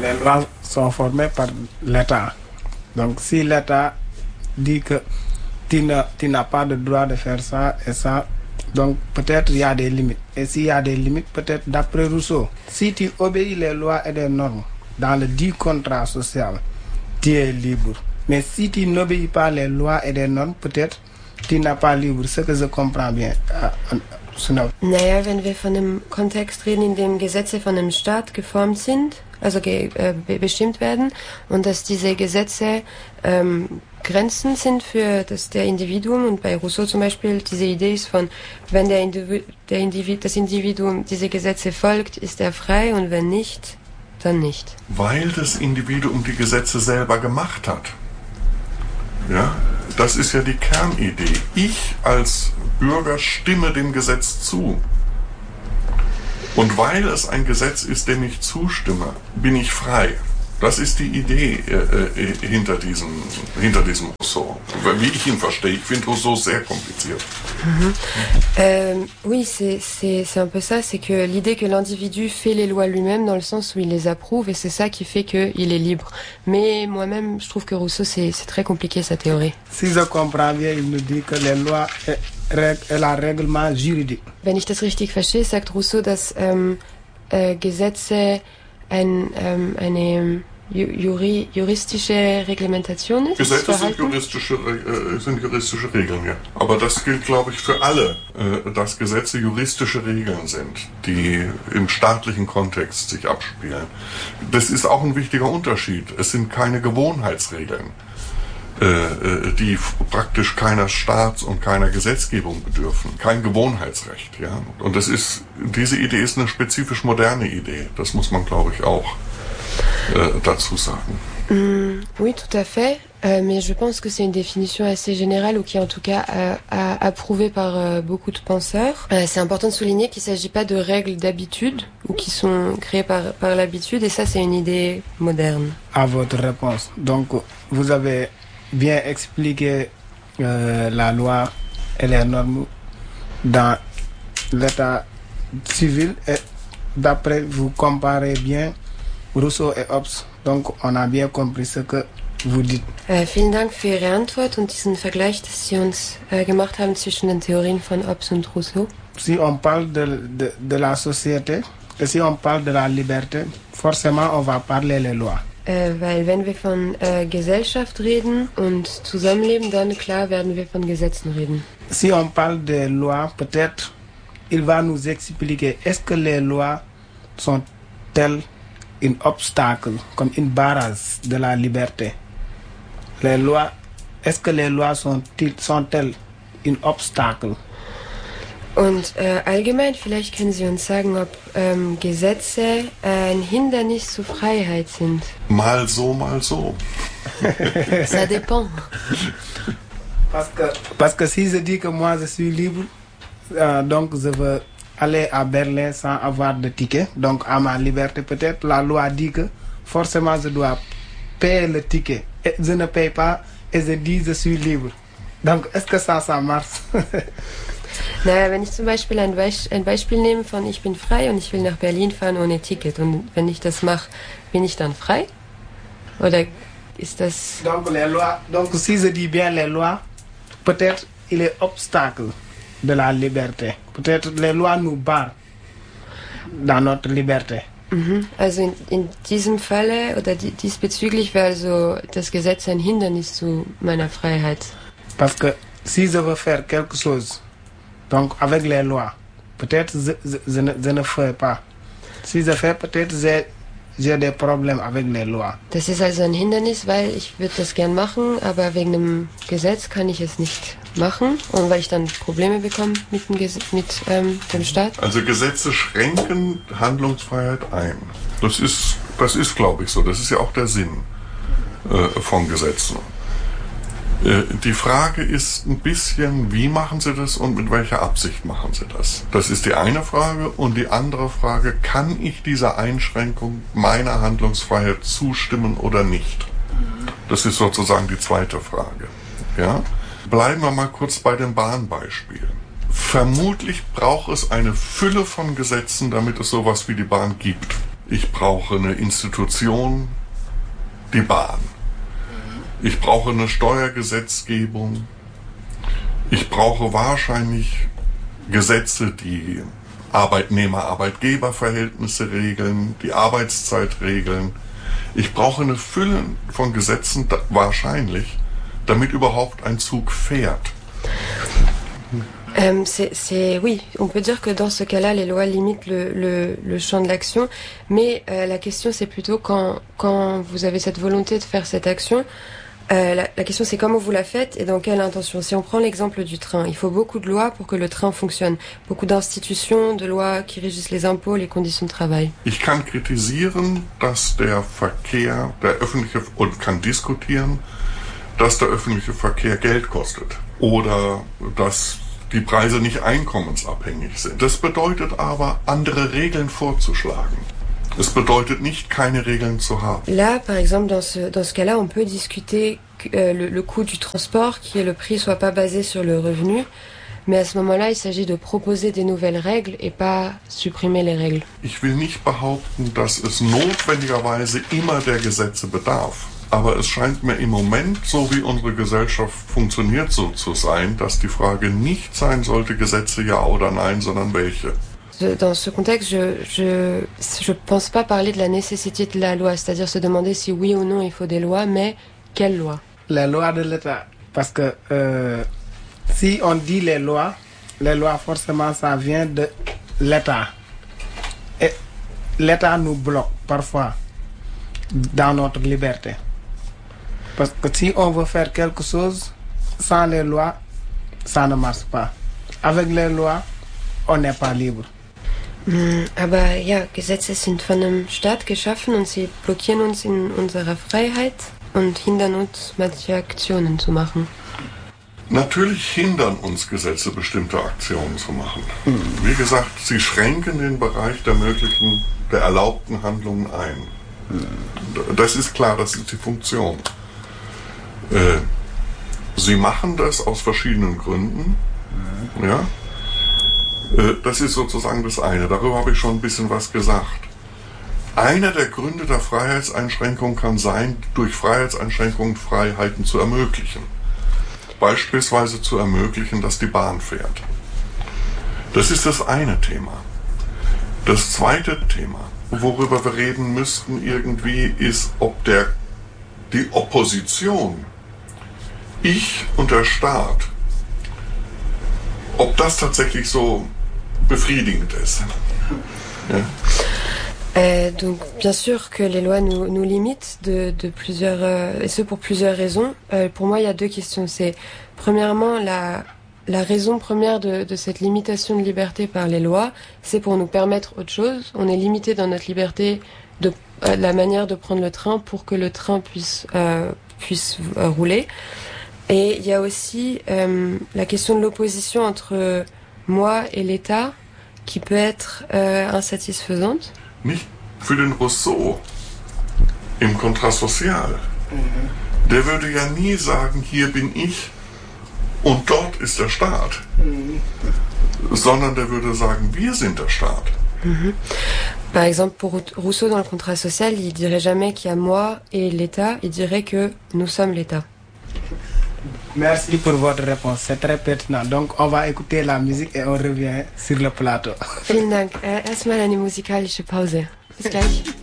Les lois sont formées par l'État. Donc si l'État dit que tu n'as pas le droit de faire ça et ça, donc peut-être il y a des limites. Et s'il y a des limites, peut-être d'après Rousseau, si tu obéis les lois et les normes dans le dit contrat social, tu es libre. Mais si tu n'obéis pas les lois et les normes, peut-être tu n'es pas libre. Ce que je comprends bien. Naja, wenn wir von einem Kontext reden, in dem Gesetze von einem Staat geformt sind, also bestimmt werden, und dass diese Gesetze Grenzen sind für das Individuum, und bei Rousseau zum Beispiel diese Idee ist von, wenn das Individuum diese Gesetze folgt, ist er frei, und wenn nicht, dann nicht. Weil das Individuum die Gesetze selber gemacht hat. Ja, das ist ja die Kernidee. Ich als Bürger stimme dem Gesetz zu. Und weil es ein Gesetz ist, dem ich zustimme, bin ich frei. Das ist die Idee hinter diesem Rousseau. Wie ich ihn verstehe. Ich finde Rousseau sehr kompliziert. Oui, c'est un peu ça. C'est que l'idée que l'individu fait les lois lui-même dans le sens où il les approuve, et c'est ça qui fait qu'il est libre. Mais moi-même, je trouve que Rousseau, c'est très compliqué, sa théorie. Si je comprends bien, il nous dit que les lois est un règlement juridique. Wenn ich das richtig verstehe, sagt Rousseau, dass Gesetze eine juristische Reglementation ist. Gesetze sind juristische Regeln, ja. Aber das gilt, glaube ich, für alle, dass Gesetze juristische Regeln sind, die im staatlichen Kontext sich abspielen. Das ist auch ein wichtiger Unterschied. Es sind keine Gewohnheitsregeln, die praktisch keiner Staats- und keiner Gesetzgebung bedürfen. Kein Gewohnheitsrecht, ja. Und diese Idee ist eine spezifisch moderne Idee. Das muss man, glaube ich, auch dazu sagen. Oui, tout à fait. Mais je pense que c'est une définition assez générale, ou qui est en tout cas approuvée par beaucoup de penseurs. C'est important de souligner qu'il ne s'agit pas de règles d'habitude, ou qui sont créées par l'habitude, et ça c'est une idée moderne. À votre réponse. Donc vous avez bien expliqué la loi et les normes dans l'état civil, et d'après vous comparez bien Rousseau et Hobbes, donc on a bien compris ce que vous dites. Vielen Dank für Ihre Antwort und diesen Vergleich, dass Sie uns gemacht haben zwischen den Theorien von Hobbes und Rousseau. Si on parle de la société et si on parle de la liberté, forcément on va parler les lois. Weil wenn wir von Gesellschaft reden und Zusammenleben, dann klar werden wir von Gesetzen reden. Si on parle des lois, peut-être il va nous expliquer, est-ce que les lois sont telles un obstacle, comme une barrage de la liberté. Les lois, est-ce que les lois sont-elles un obstacle? Und allgemein, vielleicht können Sie uns sagen, ob Gesetze ein Hindernis zur Freiheit sind. Mal so, mal so. Ça dépend. Parce que si je dis que moi je suis libre, donc je veux aller à Berlin sans avoir de ticket, donc à ma liberté, peut-être la loi dit que forcément je dois payer le ticket. Et je ne paye pas et je dis je suis libre. Donc est-ce que ça marche? Naja, wenn ich zum Beispiel ein Beispiel nehme von ich bin frei und ich will nach Berlin fahren ohne Ticket, und wenn ich das mache, bin ich dann frei? Oder ist das... Donc les lois, donc si je dis bien les lois, peut-être il est obstacle de la liberté. Peut-être les lois nous barrent dans notre liberté. Also in diesem Falle oder diesbezüglich wäre also das Gesetz ein Hindernis zu meiner Freiheit. Parce que si je veux faire quelque chose, donc avec les lois, peut-être je ne ferai pas. Si je fais, peut-être j'ai des problèmes avec les lois. Das ist also ein Hindernis, weil ich würde das gern machen, aber wegen einem Gesetz kann ich es nicht machen, und weil ich dann Probleme bekomme mit dem Staat. Also Gesetze schränken Handlungsfreiheit ein. Das ist, glaube ich, so. Das ist ja auch der Sinn von Gesetzen. Die Frage ist ein bisschen, wie machen Sie das und mit welcher Absicht machen Sie das? Das ist die eine Frage. Und die andere Frage, kann ich dieser Einschränkung meiner Handlungsfreiheit zustimmen oder nicht? Das ist sozusagen die zweite Frage. Ja? Bleiben wir mal kurz bei dem Bahnbeispiel. Vermutlich braucht es eine Fülle von Gesetzen, damit es sowas wie die Bahn gibt. Ich brauche eine Institution, die Bahn. Ich brauche eine Steuergesetzgebung. Ich brauche wahrscheinlich Gesetze, die Arbeitnehmer-Arbeitgeber-Verhältnisse regeln, die Arbeitszeit regeln. Ich brauche eine Fülle von Gesetzen, wahrscheinlich, damit überhaupt ein Zug fährt. Oui, on peut dire que dans ce cas-là, les lois limitent le champ de l'action, mais la question c'est plutôt quand vous avez cette volonté de faire cette action, la question c'est comment vous la faites et dans quelle intention. Si on prend l'exemple du train, il faut beaucoup de lois pour que le train fonctionne, beaucoup d'institutions, de lois qui régissent les impôts, les conditions de travail. Ich kann kritisieren, dass der Verkehr, der öffentliche, und kann diskutieren, dass der öffentliche Verkehr Geld kostet oder dass die Preise nicht einkommensabhängig sind. Das bedeutet aber, andere Regeln vorzuschlagen. Es bedeutet nicht, keine Regeln zu haben. Là, par exemple, dans ce cas-là, on peut discuter le coût du transport, qui est le prix soit pas basé sur le revenu, mais à ce moment-là, il s'agit de proposer des nouvelles règles et pas supprimer les règles. Ich will nicht behaupten, dass es notwendigerweise immer der Gesetze bedarf. Aber es scheint mir im Moment, so wie unsere Gesellschaft funktioniert, so zu sein, dass die Frage nicht sein sollte, Gesetze ja oder nein, sondern welche. Dans ce contexte, je pense pas parler de la nécessité de la loi, c'est-à-dire se demander si oui ou non il faut des lois, mais quelles lois? Les lois de l'État. Parce que si on dit les lois forcément ça vient de l'État. Et l'État nous bloque parfois dans notre liberté. Parce que si on veut faire quelque chose, sans les lois, ça ne marche pas. Avec les lois, on n'est pas libre. Aber ja, Gesetze sind von einem Staat geschaffen und sie blockieren uns in unserer Freiheit und hindern uns, manche Aktionen zu machen. Natürlich hindern uns Gesetze, bestimmte Aktionen zu machen. Wie gesagt, sie schränken den Bereich der erlaubten Handlungen ein. Das ist klar, das ist die Funktion. Sie machen das aus verschiedenen Gründen. Ja? Das ist sozusagen das eine. Darüber habe ich schon ein bisschen was gesagt. Einer der Gründe der Freiheitseinschränkung kann sein, durch Freiheitseinschränkungen Freiheiten zu ermöglichen. Beispielsweise zu ermöglichen, dass die Bahn fährt. Das ist das eine Thema. Das zweite Thema, worüber wir reden müssten irgendwie, ist, ob die Opposition, ich und der Staat, ob das tatsächlich so befriedigend ist. Ja. Donc bien sûr que les lois nous limitent de plusieurs et ce pour plusieurs raisons. Pour moi, il y a deux questions. C'est premièrement la raison première de cette limitation de liberté par les lois, c'est pour nous permettre autre chose. On est limité dans notre liberté de la manière de prendre le train pour que le train puisse rouler. Et il y a aussi la question de l'opposition entre moi et l'État qui peut être insatisfaisante. Nicht für den Rousseau im Contrat social. Der würde ja nie sagen, hier bin ich und dort ist der Staat. Sondern der würde sagen, wir sind der Staat. Par exemple, pour Rousseau, dans le contrat social, il dirait jamais qu'il y a moi et l'État, il dirait que nous sommes l'État. Merci pour votre réponse, c'est très pertinent. Donc on va écouter la musique et on revient sur le plateau. Vielen Dank. Erstmal eine musikalische Pause. Bis gleich.